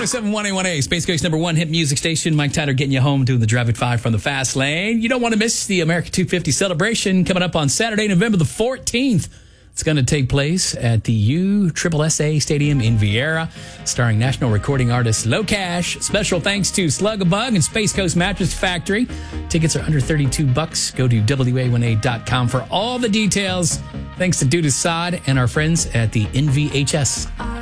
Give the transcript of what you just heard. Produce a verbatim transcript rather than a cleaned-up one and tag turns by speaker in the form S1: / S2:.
S1: oh seven one eight one eight, Space Coast number one hit music station. Mike Tyler getting you home, doing the Drive at five from the Fast Lane. You don't want to miss the America two fifty celebration coming up on Saturday, November the fourteenth. It's going to take place at the U S S A Stadium in Vieira, starring national recording artist Low Cash. Special thanks to Slug-a-Bug and Space Coast Mattress Factory. Tickets are under thirty-two bucks. Go to W A one A dot com for all the details. Thanks to Dude Assad and our friends at the N V H S.